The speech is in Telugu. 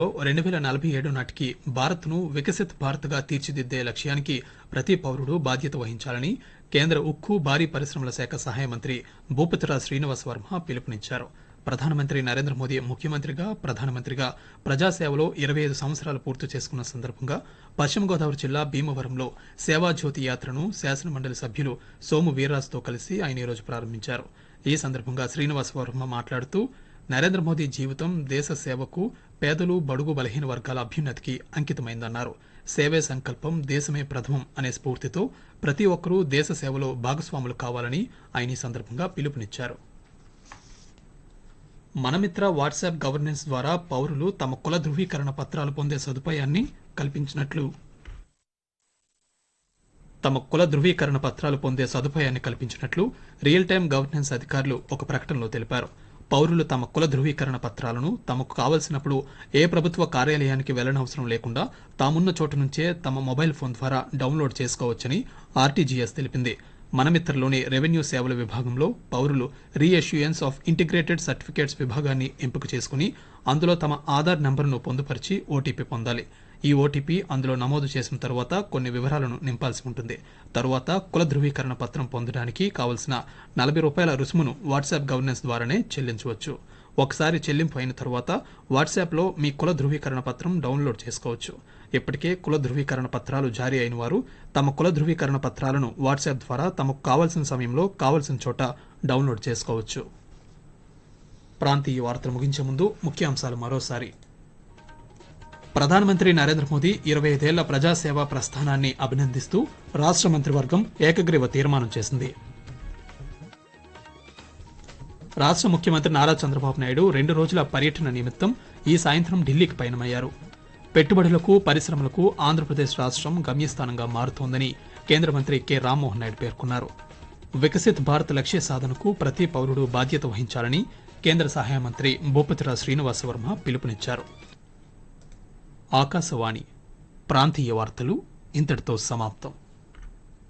2047 నాటికి భారత్ను వికసిత్ భారత్గా తీర్చిదిద్దే లక్ష్యానికి ప్రతి పౌరుడు బాధ్యత వహించాలని కేంద్ర ఉక్కు భారీ పరిశ్రమల శాఖ సహాయ మంత్రి భూపతిరాజ్ శ్రీనివాస్ వర్మ పిలుపునిచ్చారు. ప్రధానమంత్రి నరేంద్ర మోదీ ముఖ్యమంత్రిగా, ప్రధానమంత్రిగా ప్రజాసేవలో 25 సంవత్సరాలు పూర్తి చేసుకున్న సందర్భంగా పశ్చిమ గోదావరి జిల్లా భీమవరంలో సేవాజ్యోతి యాత్రను శాసనమండలి సభ్యులు సోము వీర్రాజుతో కలిసి ఆయన ఈరోజు ప్రారంభించారు. ఈ సందర్భంగా శ్రీనివాస్ వర్మ మాట్లాడుతూ నరేంద్ర మోదీ జీవితం దేశ సేవకు, పేదలు, బడుగు, బలహీన వర్గాల అభ్యున్నతికి అంకితమైందన్నారు. సేవే సంకల్పం, దేశమే ప్రథమం అనే స్ఫూర్తితో ప్రతి ఒక్కరూ దేశ సేవలో భాగస్వాములు కావాలని ఆయన ఈ సందర్భంగా పిలుపునిచ్చారు. మనమిత్ర వాట్సాప్ గవర్నెన్స్ ద్వారా పౌరులు తమ కుల ధృవీకరణ పత్రాలు పొందే సదుపాయాన్ని కల్పించినట్లు రియల్ టైం గవర్నెన్స్ అధికారులు ఒక ప్రకటనలో తెలిపారు. పౌరులు తమ కుల ధృవీకరణ పత్రాలను తమకు కావలసినప్పుడు ఏ ప్రభుత్వ కార్యాలయానికి వెళ్లనవసరం లేకుండా తామున్న చోటు నుంచే తమ మొబైల్ ఫోన్ ద్వారా డౌన్లోడ్ చేసుకోవచ్చని ఆర్టీజీఎస్ తెలిపింది. మనమిత్రలోని రెవెన్యూ సేవల విభాగంలో పౌరులు రీఇష్యూయన్స్ ఆఫ్ ఇంటిగ్రేటెడ్ సర్టిఫికేట్స్ విభాగాన్ని ఎంపిక చేసుకుని అందులో తమ ఆధార్ నంబర్ను పొందుపరిచి ఓటీపీ పొందాలి. ఈ ఓటీపీ అందులో నమోదు చేసిన తరువాత కొన్ని వివరాలను నింపాల్సి ఉంటుంది. తరువాత కుల ధృవీకరణ పత్రం పొందడానికి కావలసిన ₹40 రుసుమును వాట్సాప్ గవర్నెన్స్ ద్వారానే చెల్లించవచ్చు. ఒకసారి చెల్లింపు అయిన తరువాత వాట్సాప్లో మీ కుల ధృవీకరణ పత్రం డౌన్లోడ్ చేసుకోవచ్చు. ఇప్పటికే కుల ధృవీకరణ పత్రాలు జారీ అయిన వారు తమ కుల ధృవీకరణ పత్రాలను వాట్సాప్ ద్వారా తమకు కావలసిన సమయంలో కావలసిన చోట డౌన్లోడ్ చేసుకోవచ్చు. ప్రాంతీయ వార్తలు ముగించే ముందు ముఖ్యాంశాలు మరోసారి. ప్రధానమంత్రి నరేంద్ర మోదీ 25 ఏళ్ల ప్రజాసేవా ప్రస్థానాన్ని అభినందిస్తూ రాష్ట్ర మంత్రివర్గం ఏకగ్రీవ తీర్మానం చేసింది. రాష్ట్ర ముఖ్యమంత్రి నారా చంద్రబాబు నాయుడు 2 రోజుల పర్యటన నిమిత్తం ఈ సాయంత్రం ఢిల్లీకి పయనమయ్యారు. పెట్టుబడులకు, పరిశ్రమలకు ఆంధ్రప్రదేశ్ రాష్ట్రం గమ్యస్థానంగా మారుతోందని కేంద్ర మంత్రి కె రామ్మోహన్ నాయుడు పేర్కొన్నారు. వికసిత్ భారత్ లక్ష్య సాధనకు ప్రతి పౌరుడు బాధ్యత వహించాలని కేంద్ర సహాయ మంత్రి భూపతిరాజ్ శ్రీనివాస్ వర్మ పిలుపునిచ్చారు. ఆకాశవాణి ప్రాంతీయ వార్తలు ఇంతటితో సమాప్తం.